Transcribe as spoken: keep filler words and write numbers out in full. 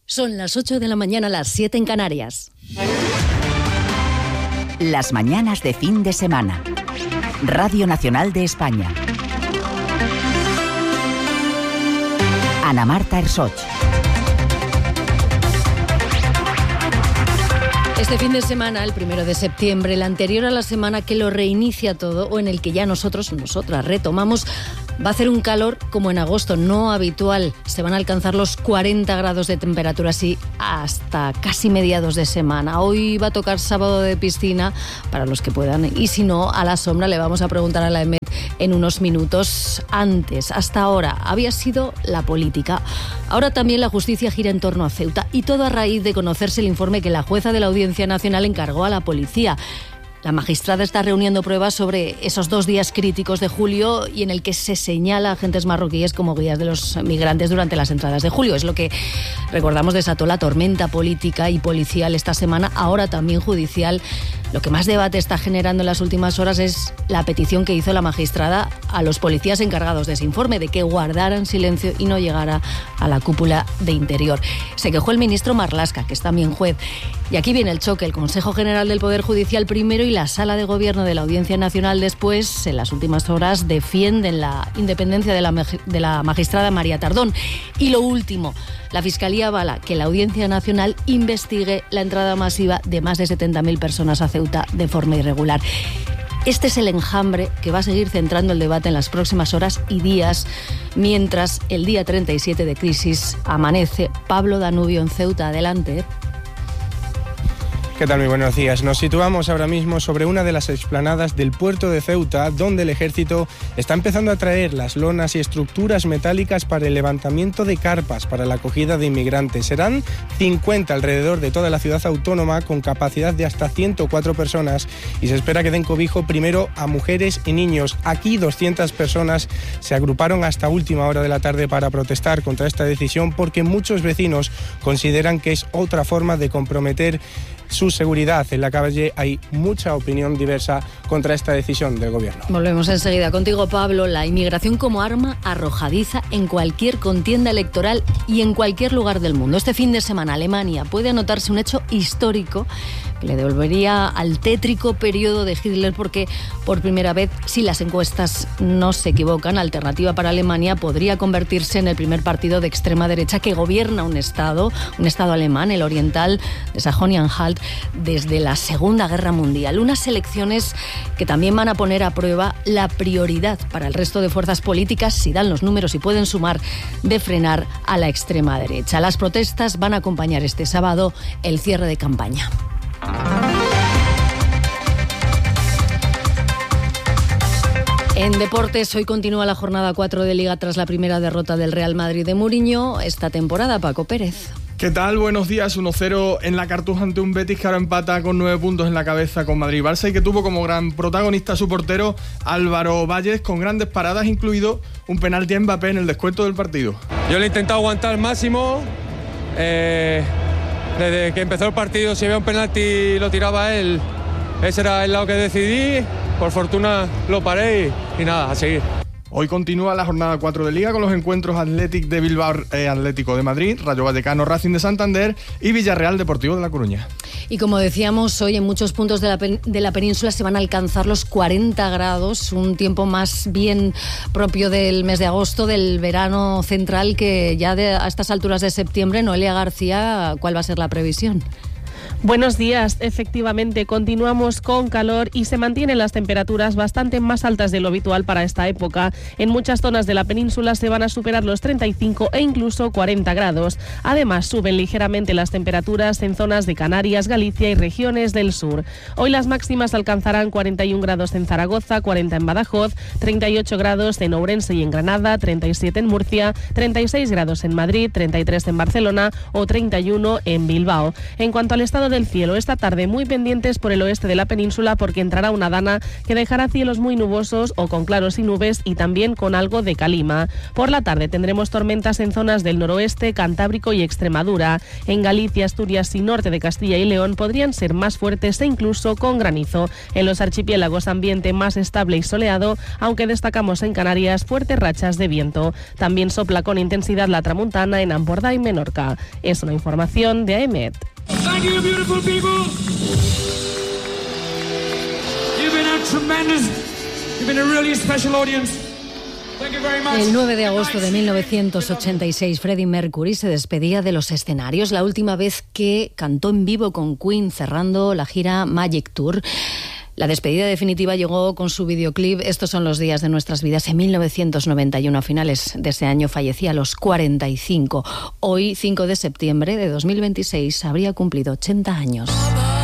Son las ocho de la mañana, las siete en Canarias. Las mañanas de fin de semana. Radio Nacional de España. Ana Marta Ersoch. Este fin de semana, el primero de septiembre, el anterior a la semana que lo reinicia todo, o en el que ya nosotros, nosotras, retomamos, va a hacer un calor como en agosto, no habitual. Se van a alcanzar los cuarenta grados de temperatura, así hasta casi mediados de semana. Hoy va a tocar sábado de piscina para los que puedan, y si no, a la sombra. Le vamos a preguntar a la E M E T en unos minutos. Antes, hasta ahora, había sido la política. Ahora también la justicia gira en torno a Ceuta, y todo a raíz de conocerse el informe que la jueza de la Audiencia Nacional encargó a la policía. La magistrada está reuniendo pruebas sobre esos dos días críticos de julio y en el que se señala a agentes marroquíes como guías de los migrantes durante las entradas de julio. Es lo que, recordamos, desató la tormenta política y policial esta semana, ahora también judicial. Lo que más debate está generando en las últimas horas es la petición que hizo la magistrada a los policías encargados de ese informe, de que guardaran silencio y no llegara a la cúpula de Interior. Se quejó el ministro Marlaska, que es también juez. Y aquí viene el choque. El Consejo General del Poder Judicial primero y la Sala de Gobierno de la Audiencia Nacional después, en las últimas horas, defienden la independencia de la, de la magistrada María Tardón. Y lo último, la Fiscalía avala que la Audiencia Nacional investigue la entrada masiva de más de setenta mil personas a Ceuta de forma irregular. Este es el enjambre que va a seguir centrando el debate en las próximas horas y días, mientras el día treinta y siete de crisis amanece. Pablo Danubio en Ceuta, adelante. ¿Qué tal? Muy buenos días. Nos situamos ahora mismo sobre una de las explanadas del puerto de Ceuta, donde el ejército está empezando a traer las lonas y estructuras metálicas para el levantamiento de carpas para la acogida de inmigrantes. Serán cincuenta alrededor de toda la ciudad autónoma, con capacidad de hasta ciento cuatro personas, y se espera que den cobijo primero a mujeres y niños. Aquí doscientas personas se agruparon hasta última hora de la tarde para protestar contra esta decisión, porque muchos vecinos consideran que es otra forma de comprometer su seguridad. En la calle hay mucha opinión diversa contra esta decisión del gobierno. Volvemos enseguida contigo, Pablo. La inmigración como arma arrojadiza en cualquier contienda electoral y en cualquier lugar del mundo. Este fin de semana, Alemania puede anotarse un hecho histórico que le devolvería al tétrico periodo de Hitler, porque por primera vez, si las encuestas no se equivocan, Alternativa para Alemania podría convertirse en el primer partido de extrema derecha que gobierna un estado, un estado alemán, el oriental de Sajonia-Anhalt, desde la Segunda Guerra Mundial. Unas elecciones que también van a poner a prueba la prioridad para el resto de fuerzas políticas, si dan los números y pueden sumar, de frenar a la extrema derecha. Las protestas van a acompañar este sábado el cierre de campaña. En deportes, hoy continúa la jornada cuatro de Liga tras la primera derrota del Real Madrid de Mourinho esta temporada. Paco Pérez. ¿Qué tal? Buenos días. uno cero en la Cartuja ante un Betis que ahora empata con nueve puntos en la cabeza con Madrid y Barça, y que tuvo como gran protagonista su portero Álvaro Valles, con grandes paradas, incluido un penalti a Mbappé en el descuento del partido. Yo le he intentado aguantar al máximo. Eh, desde que empezó el partido, si había un penalti lo tiraba él. Ese era el lado que decidí. Por fortuna lo paré y, y nada, a seguir. Hoy continúa la jornada cuatro de Liga con los encuentros Athletic de Bilbao, eh, Atlético de Madrid, Rayo Vallecano, Racing de Santander y Villarreal Deportivo de La Coruña. Y como decíamos, hoy en muchos puntos de la, pen- de la península se van a alcanzar los cuarenta grados, un tiempo más bien propio del mes de agosto, del verano central, que ya de, a estas alturas de septiembre. Noelia García, ¿cuál va a ser la previsión? Buenos días. Efectivamente, continuamos con calor y se mantienen las temperaturas bastante más altas de lo habitual para esta época. En muchas zonas de la península se van a superar los treinta y cinco e incluso cuarenta grados. Además, suben ligeramente las temperaturas en zonas de Canarias, Galicia y regiones del sur. Hoy las máximas alcanzarán cuarenta y un grados en Zaragoza, cuarenta en Badajoz, treinta y ocho grados en Ourense y en Granada, treinta y siete en Murcia, treinta y seis grados en Madrid, treinta y tres en Barcelona o treinta y uno en Bilbao. En cuanto al estado estado del cielo. Esta tarde muy pendientes por el oeste de la península porque entrará una dana que dejará cielos muy nubosos o con claros y nubes y también con algo de calima. Por la tarde tendremos tormentas en zonas del noroeste, Cantábrico y Extremadura. En Galicia, Asturias y norte de Castilla y León podrían ser más fuertes e incluso con granizo. En los archipiélagos ambiente más estable y soleado, aunque destacamos en Canarias fuertes rachas de viento. También sopla con intensidad la tramuntana en Ampordà y Menorca. Es una información de A E M E T. Thank you, beautiful people. You've been a tremendous, you've been a really special audience. Thank you very much. El nueve de agosto de mil novecientos ochenta y seis, Freddie Mercury se despedía de los escenarios, la última vez que cantó en vivo con Queen, cerrando la gira Magic Tour. La despedida definitiva llegó con su videoclip Estos son los días de nuestras vidas en mil novecientos noventa y uno. A finales de ese año fallecía a los cuarenta y cinco. Hoy, cinco de septiembre de dos mil veintiséis, habría cumplido ochenta años.